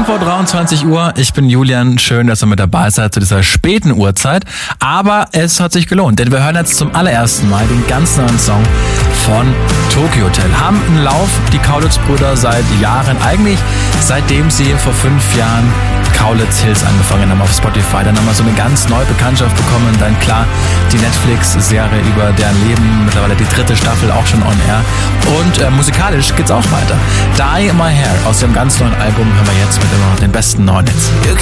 10 vor 23 Uhr. Ich bin Julian. Schön, dass ihr mit dabei seid zu dieser späten Uhrzeit. Aber es hat sich gelohnt, denn wir hören jetzt zum allerersten Mal den ganz neuen Song von Tokyo Hotel. Haben einen Lauf, die Kaulitz-Brüder, seit Jahren. Eigentlich seitdem sie vor 5 Jahren Kaulitz Hills angefangen haben auf Spotify. Dann haben wir so eine ganz neue Bekanntschaft bekommen. Dann klar die Netflix-Serie über deren Leben. Mittlerweile die 3. Staffel auch schon on air. Und musikalisch geht's auch weiter. Dye My Hair aus dem ganz neuen Album hören wir jetzt mit immer den besten neuen Hits.